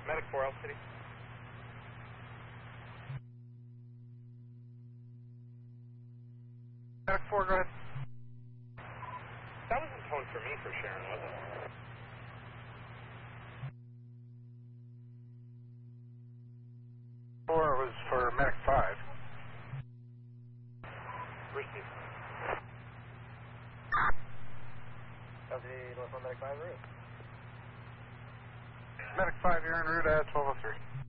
Medic 4, Elk City. Medic 4, go ahead. That wasn't toned for me for Sharon, was it? Four was for Medic 5. Receive. LZ, North Medic 5 route. Medic 5, you're en route at 1203.